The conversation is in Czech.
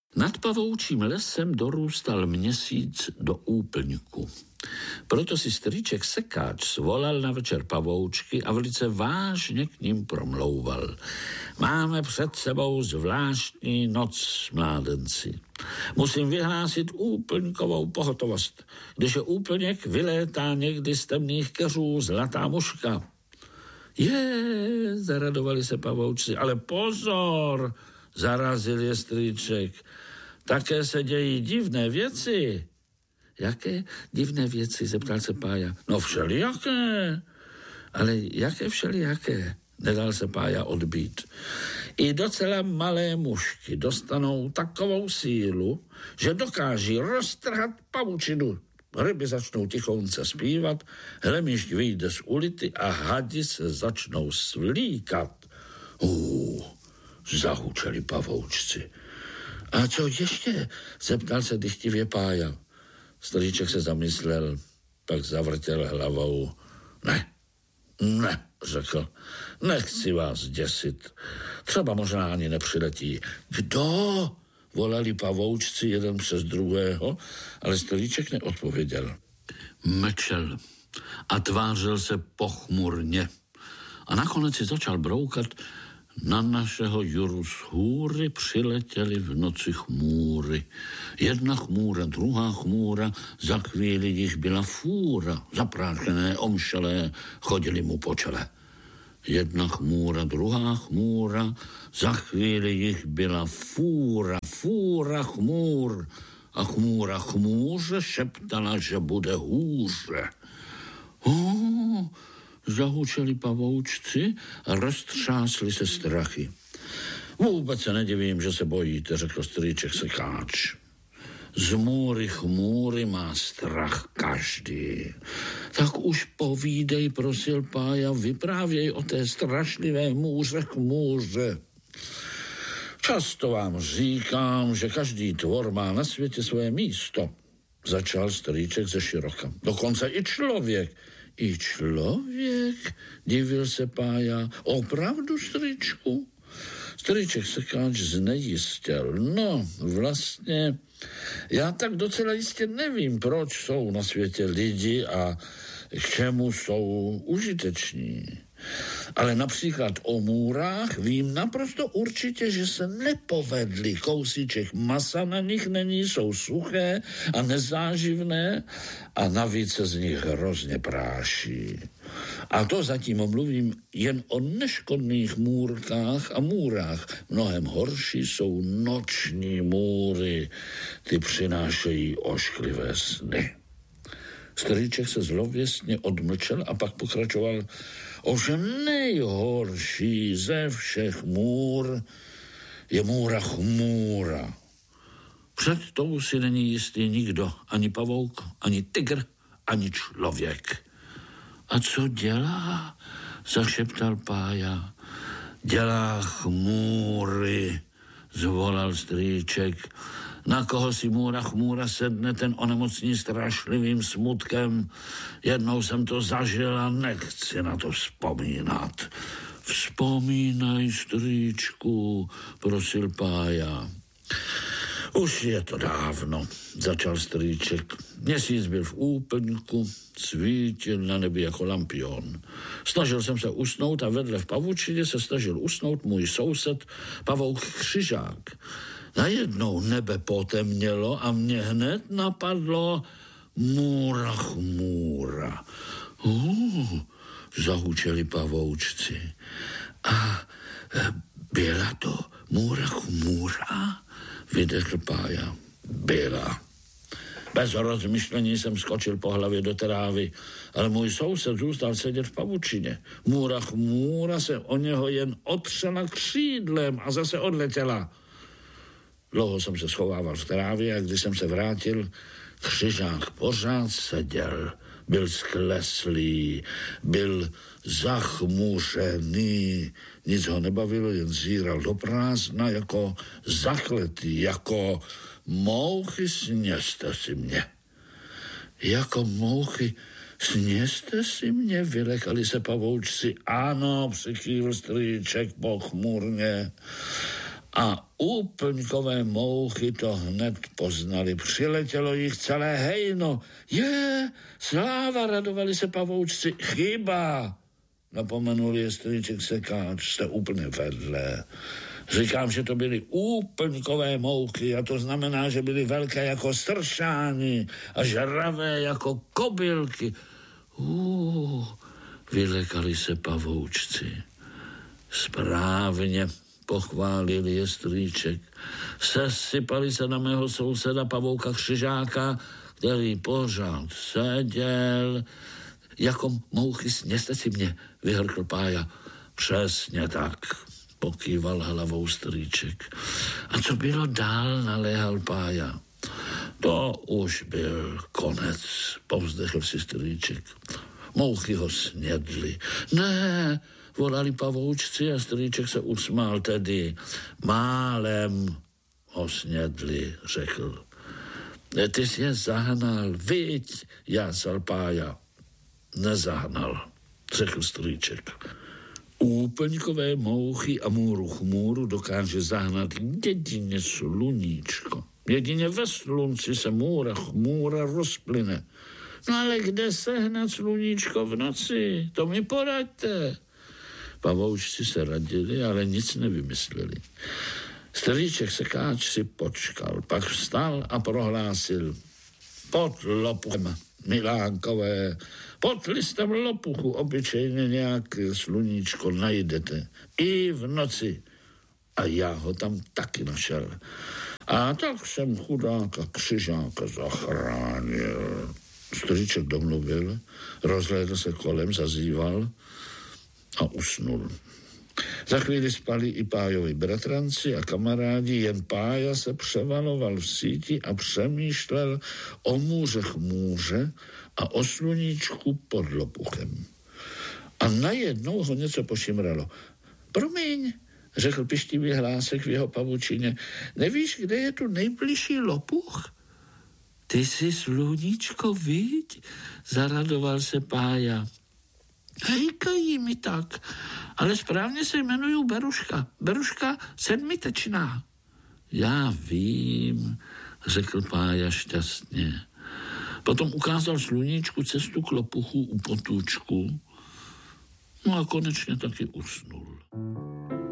Nad pavoučím lesem dorůstal měsíc do úplňku. Proto si strýček Sekáč svolal na večer pavoučky a velice vážně k ním promlouval. Máme před sebou zvláštní noc, mládenci. Musím vyhlásit úplňkovou pohotovost. Když je úplněk, vylétá někdy z temných keřů zlatá muška. Zaradovali se pavoučci, ale pozor, zarazil je strýček. Také se dějí divné věci. Jaké divné věci, zeptal se Pája. No všelijaké. Ale jaké všelijaké? Nedal se Pája odbít. I docela malé mušky dostanou takovou sílu, že dokáží roztrhat pavučinu. Ryby začnou tichounce zpívat, hlemýšť vyjde z ulity a hadi se začnou svlíkat. Zahučeli pavoučci. A co ještě? Zeptal se dychtivě Pája. Strýček se zamyslel, pak zavrtěl hlavou. Ne, řekl. Nechci vás děsit. Třeba možná ani nepřiletí. Kdo? Volali pavoučci jeden přes druhého, ale strýček neodpověděl. Mlčel a tvářil se pochmurně. A nakonec si začal broukat. Na našeho Juru z hůry přiletěly v noci chmůry. Jedna chmůra, druhá chmůra, za chvíli jich byla fůra. Zaprášené, omšelé, chodili mu po čele. Jedna chmůra, druhá chmůra, za chvíli jich byla fůra chmůr. A chmůra chmůře šeptala, že bude hůře. Zahučeli pavoučci a roztřásli se strachy. Vůbec se nedivím, že se bojíte, řekl strýček Sekáč. Z můry chmůry má strach každý. Tak už povídej, prosil Pája, vyprávěj o té strašlivé můře chmůře. Často vám říkám, že každý tvor má na světě své místo, začal strýček ze široka. Dokonce i člověk. I člověk? Divil se Pája. Opravdu, strýčku? Strýček Sekáč znejistěl. No, vlastně, já tak docela jistě nevím, proč jsou na světě lidi a k čemu jsou užiteční. Ale například o můrách vím naprosto určitě, že se nepovedli. Kousíček masa na nich není, jsou suché a nezáživné a navíc se z nich hrozně práší. A to zatím mluvím jen o neškodných můrkách a můrách. Mnohem horší jsou noční můry. Ty přinášejí ošklivé sny. Strýček se zlověstně odmlčel a pak pokračoval. Ovšem nejhorší ze všech můr je můra chmůra. Před tou si není jistý nikdo, ani pavouk, ani tygr, ani člověk. A co dělá? Zašeptal Pája. Dělá chmůry, zvolal strýček. Na koho si můra chmůra sedne, ten onemocní strašlivým smutkem. Jednou jsem to zažil a nechci na to vzpomínat. Vzpomínaj, strýčku, prosil Pája. Už je to dávno, začal strýček. Měsíc byl v úplňku, svítil na nebi jako lampion. Snažil jsem se usnout a vedle v pavučině se snažil usnout můj soused pavouk Křižák. Najednou nebe potemnělo a mě hned napadlo můra chmůra. Zahučeli pavoučci. A byla to můra chmůra? Vydechl Pája. Byla. Bez rozmyšlení jsem skočil po hlavě do trávy, ale můj soused zůstal sedět v pavučině. Můra chmůra se o něho jen otřela křídlem a zase odletěla. Dlouho jsem se schovával v trávě a když jsem se vrátil, Křižák pořád seděl. Byl skleslý, byl zachmuřený. Nic ho nebavilo, jen zíral do prázdna jako zakletý, jako mouchy, sněste si mě. Jako mouchy, sněste si mě, vylekali se pavoučci. Ano, přikývl strýček pochmurně. A úplňkové mouchy to hned poznali. Přiletělo jich celé hejno. Sláva, radovali se pavoučci. Chyba, napomenul je strýček sekáč, jste úplně vedle. Říkám, že to byly úplňkové mouchy a to znamená, že byly velké jako stršáni a žravé jako kobylky. Vylekali se pavoučci. Správně, pochválil je strýček. Sesypali se na mého souseda pavouka Křižáka, který pořád seděl. Jako mouchy, sněste si mě, vyhrkl Pája. Přesně tak, pokýval hlavou strýček. A co bylo dál, naléhal Pája. To už byl konec, povzdechl si strýček. Mouchy ho snědly. Ne, volali pavoučci a strýček se usmál, tedy málem ho snědli, řekl. Ty jsi je zahnal, viď, jásal Pája. Nezahnal, řekl strýček. Úplňkové mouchy a můru chmůru dokáže zahnat jedině sluníčko. Jedině ve slunci se můra chmůra rozplyne. No ale kde sehnat sluníčko v noci? To mi poraďte. Pavoučci se radili, ale nic nevymysleli. Strýček sekáč si počkal, pak vstal a prohlásil. Pod lopuchem, milánkové, pod listem lopuchu obyčejně nějaké sluníčko najdete. I v noci. A já ho tam taky našel. A tak jsem chudáka Křižáka zachránil. Strýček domluvil, rozhlédl se kolem, zazýval a usnul. Za chvíli spali i Pájovi bratranci a kamarádi, jen Pája se převaloval v síti a přemýšlel o můře chmůře a o sluníčku pod lopuchem. A najednou ho něco pošimralo. Promiň, řekl pištivý hlásek v jeho pavučině, nevíš, kde je tu nejbližší lopuch? Ty jsi sluníčko, viď? Zaradoval se Pája. Říkají mi tak, ale správně se jmenuju Beruška. Beruška sedmitečná. Já vím, řekl Pája šťastně. Potom ukázal sluníčku cestu k lopuchu u potůčku. No a konečně taky usnul.